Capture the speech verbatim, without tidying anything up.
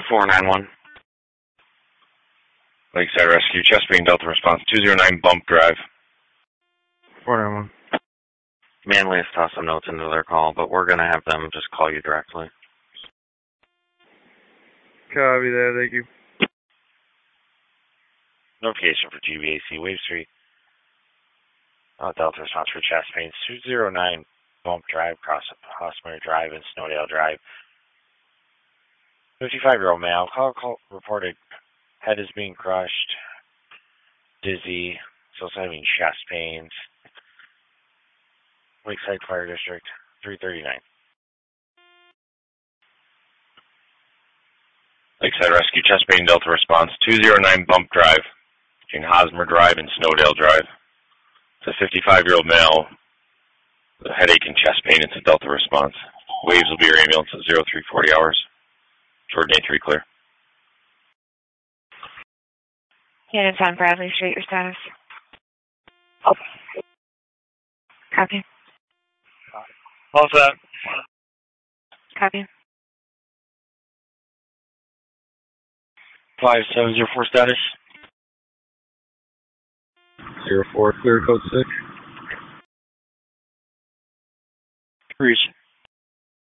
four nine one. Lakeside Rescue, chest pain, Delta response, two zero nine Bump Drive. four nine one. Manly has tossed some notes into their call, but we're going to have them just call you directly. Copy that, thank you. Notification for G B A C, Wave Street. Uh, Delta response for chest pain, two zero nine Bump Drive, Cross Hosmer Drive and Snowdale Drive. fifty-five-year-old male, call, call reported head is being crushed, dizzy, he's also having chest pains. Lakeside Fire District, three thirty-nine. Lakeside Rescue, chest pain, Delta response, two zero nine Bump Drive, between Hosmer Drive and Snowdale Drive. It's a fifty-five-year-old male with a headache and chest pain. It's a Delta response. Waves will be your ambulance at zero three forty hours. Jordan eight three clear. Unit ten Bradley Street, your status. Oh. Copy. All set. Copy. five seven zero four status. zero four, clear code six. Reach.